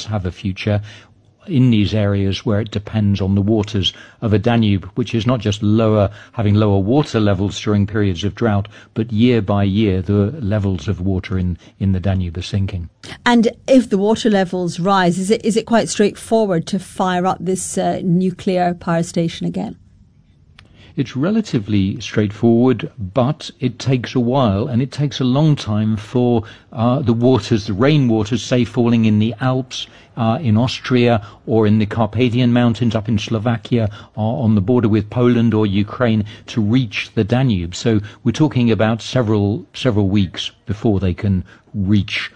does have a future in these areas where it depends on the waters of a Danube, which is not just having lower water levels during periods of drought, but year by year the levels of water in the Danube are sinking. And if the water levels rise, is it quite straightforward to fire up this nuclear power station again? It's relatively straightforward, but it takes a while, and it takes a long time for the rainwaters, say, falling in the Alps, in Austria, or in the Carpathian Mountains up in Slovakia, or on the border with Poland or Ukraine, to reach the Danube. So we're talking about several weeks before they can reach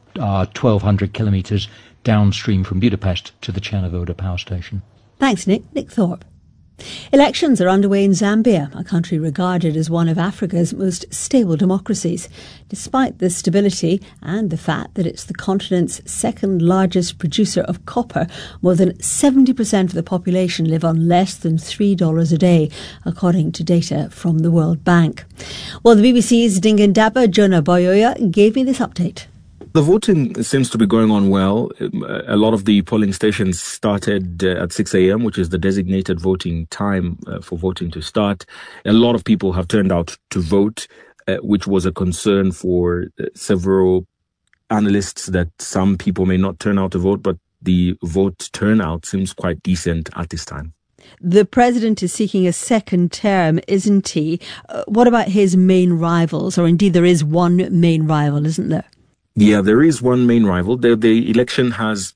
1,200 kilometres downstream from Budapest to the Cernavodă power station. Thanks, Nick. Nick Thorpe. Elections are underway in Zambia, a country regarded as one of Africa's most stable democracies. Despite this stability and the fact that it's the continent's second largest producer of copper, more than 70% of the population live on less than $3 a day, according to data from the World Bank. Well, the BBC's Dingindaba Jonah Boyoya gave me this update. The voting seems to be going on well. A lot of the polling stations started at 6 a.m., which is the designated voting time for voting to start. A lot of people have turned out to vote, which was a concern for several analysts that some people may not turn out to vote, but the vote turnout seems quite decent at this time. The president is seeking a second term, isn't he? What about his main rivals? Or indeed, there is one main rival, isn't there? Yeah, there is one main rival. The election has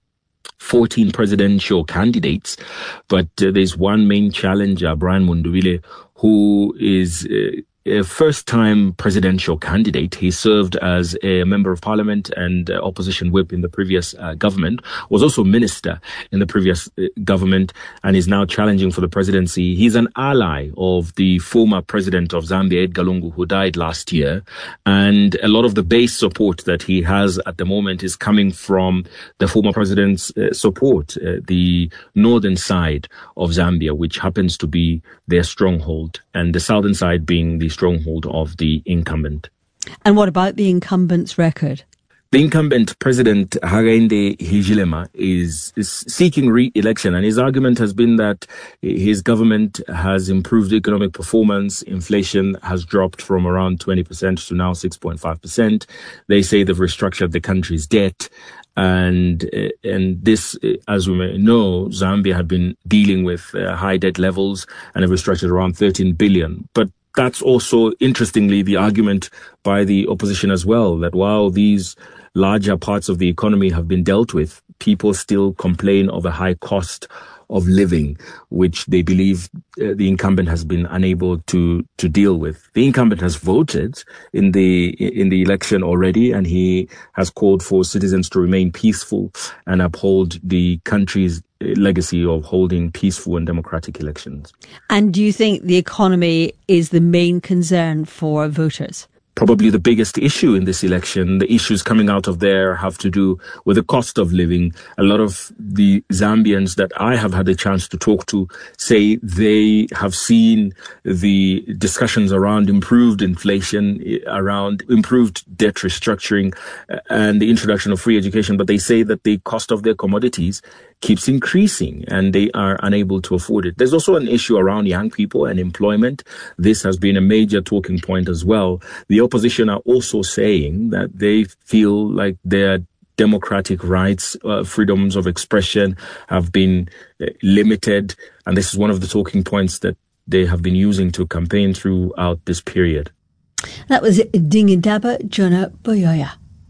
14 presidential candidates, but there's one main challenger, Brian Mundubile, who is a first-time presidential candidate. He served as a member of parliament and opposition whip in the previous government, was also minister in the previous government, and is now challenging for the presidency. He's an ally of the former president of Zambia, Edgar Lungu, who died last year. And a lot of the base support that he has at the moment is coming from the former president's support, the northern side of Zambia, which happens to be their stronghold, and the southern side being the stronghold of the incumbent. And what about the incumbent's record? The incumbent President Hakainde Hichilema is seeking re-election, and his argument has been that his government has improved economic performance. Inflation has dropped from around 20% to now 6.5%. They say they've restructured the country's debt. And this, as we may know, Zambia had been dealing with high debt levels and have restructured around 13 billion. But that's also, interestingly, the argument by the opposition as well, that while these larger parts of the economy have been dealt with, people still complain of a high cost of living, which they believe the incumbent has been unable to deal with. The incumbent has voted in the election already, and he has called for citizens to remain peaceful and uphold the country's legacy of holding peaceful and democratic elections. And do you think the economy is the main concern for voters? Probably the biggest issue in this election. The issues coming out of there have to do with the cost of living. A lot of the Zambians that I have had a chance to talk to say they have seen the discussions around improved inflation, around improved debt restructuring, and the introduction of free education, but they say that the cost of their commodities keeps increasing and they are unable to afford it. There's also an issue around young people and employment. This has been a major talking point as well. The opposition are also saying that they feel like their democratic rights, freedoms of expression have been limited. And this is one of the talking points that they have been using to campaign throughout this period. That was Dingindaba Jonah Boyoya.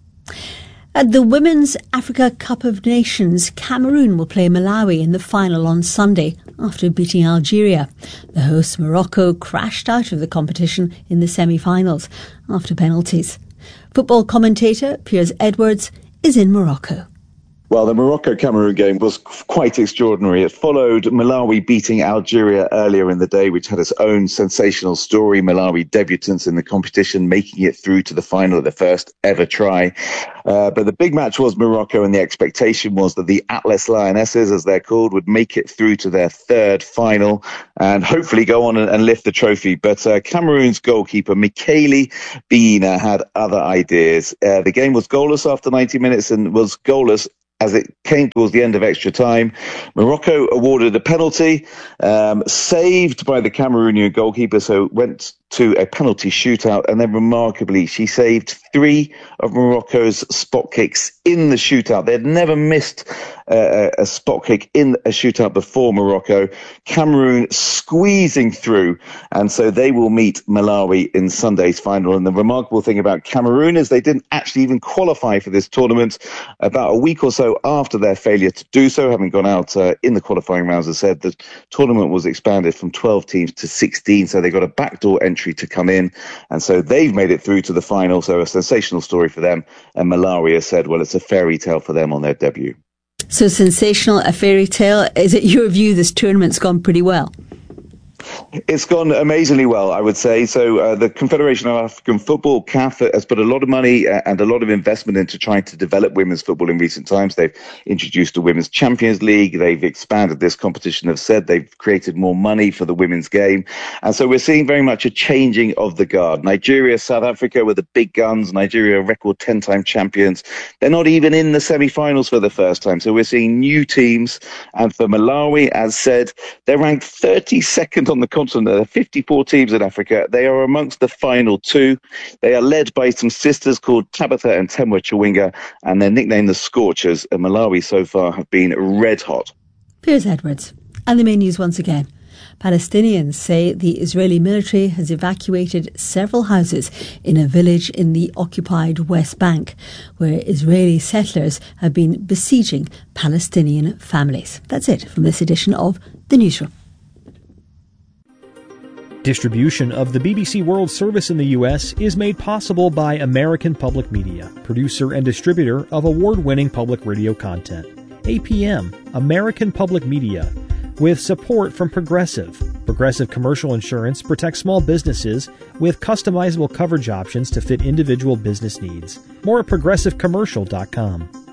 At the Women's Africa Cup of Nations, Cameroon will play Malawi in the final on Sunday after beating Algeria. The hosts Morocco crashed out of the competition in the semi-finals after penalties. Football commentator Piers Edwards is in Morocco. Well, the Morocco-Cameroon game was quite extraordinary. It followed Malawi beating Algeria earlier in the day, which had its own sensational story. Malawi debutants in the competition making it through to the final of their first ever try. But the big match was Morocco, and the expectation was that the Atlas Lionesses, as they're called, would make it through to their third final and hopefully go on and lift the trophy. But Cameroon's goalkeeper, Michele Bina, had other ideas. The game was goalless after 90 minutes and was goalless as it came towards the end of extra time, Morocco awarded a penalty, saved by the Cameroonian goalkeeper, so went to a penalty shootout, and then remarkably, she saved 3 of Morocco's spot kicks in the shootout. They had never missed a spot kick in a shootout before Morocco. Cameroon squeezing through, and so they will meet Malawi in Sunday's final. And the remarkable thing about Cameroon is they didn't actually even qualify for this tournament. About a week or so after their failure to do so, having gone out in the qualifying rounds, as I said, the tournament was expanded from 12 teams to 16, so they got a backdoor entry to come in, and so they've made it through to the final. So a sensational story for them, and Malawi has said, well, it's a fairy tale for them on their debut. So sensational, a fairy tale. Is it your view this tournament's gone pretty well? It's gone amazingly well, I would say. So the Confederation of African Football, CAF, has put a lot of money and a lot of investment into trying to develop women's football in recent times. They've introduced a Women's Champions League. They've expanded this competition. They've said they've created more money for the women's game. And so we're seeing very much a changing of the guard. Nigeria, South Africa were the big guns. Nigeria, record 10-time champions. They're not even in the semi-finals for the first time. So we're seeing new teams. And for Malawi, as said, they're ranked 32nd on the continent. There are 54 teams in Africa. They are amongst the final 2. They are led by some sisters called Tabitha and Temwa Chawinga, and they're nicknamed the Scorchers. And Malawi so far have been red hot. Piers Edwards. And the main news once again. Palestinians say the Israeli military has evacuated several houses in a village in the occupied West Bank, where Israeli settlers have been besieging Palestinian families. That's it from this edition of The Newsroom. Distribution of the BBC World Service in the U.S. is made possible by American Public Media, producer and distributor of award-winning public radio content. APM, American Public Media, with support from Progressive. Progressive Commercial Insurance protects small businesses with customizable coverage options to fit individual business needs. More at progressivecommercial.com.